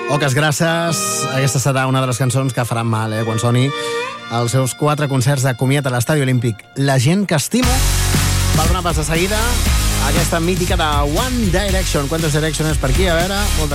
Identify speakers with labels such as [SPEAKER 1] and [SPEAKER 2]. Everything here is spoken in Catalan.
[SPEAKER 1] Oques grasses, aquesta serà una de les cançons que faran mal, quan soni els seus 4 concerts de comiat a l'Estadi Olímpic. La gent que estimo va donar pas de seguida a aquesta mítica de One Direction. Quantes Direction és per aquí? A veure, moltes